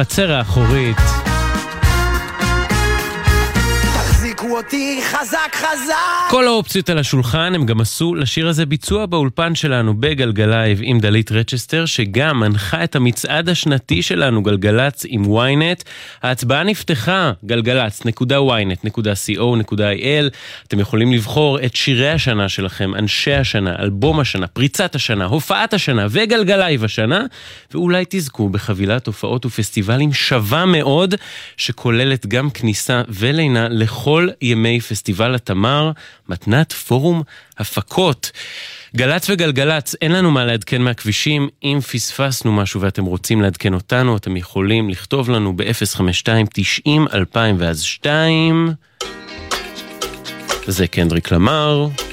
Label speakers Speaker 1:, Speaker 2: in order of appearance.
Speaker 1: החצר האחורית.
Speaker 2: אותי חזק חזק.
Speaker 1: כל האופציות על השולחן, הם גם עשו לשיר הזה ביצוע באולפן שלנו בגלגלייב עם דלית רצ'סטר, שגם מנחה את המצעד השנתי שלנו גלגלץ עם ynet. ההצבעה נפתחה, galgalats.ynet.co.il. אתם יכולים לבחור את שירי השנה שלכם, אנשי השנה, אלבום השנה, פריצת השנה, הופעת השנה וגלגלייב השנה, ואולי תזכו בחבילת הופעות ופסטיבלים שווה מאוד, שכוללת גם כניסה ולינה לכל ימי פסטיבל התמר, מתנת פורום הפקות. גלץ וגלגלץ, אין לנו מה לעדכן מהכבישים. אם פספסנו משהו ואתם רוצים לעדכן אותנו, אתם יכולים לכתוב לנו ב-052-90-2002. זה קנדריק למר.